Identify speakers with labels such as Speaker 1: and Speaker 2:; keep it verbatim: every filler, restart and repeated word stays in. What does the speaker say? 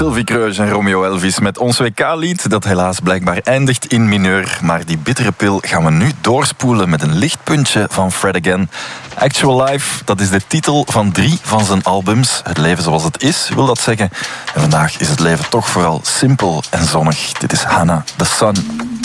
Speaker 1: Sylvie Kreuz en Romeo Elvis met ons W K-lied, dat helaas blijkbaar eindigt in mineur. Maar die bittere pil gaan we nu doorspoelen met een lichtpuntje van Fred Again. Actual Life, dat is de titel van drie van zijn albums. Het leven zoals het is, wil dat zeggen. En vandaag is het leven toch vooral simpel en zonnig. Dit is Hannah, The Sun.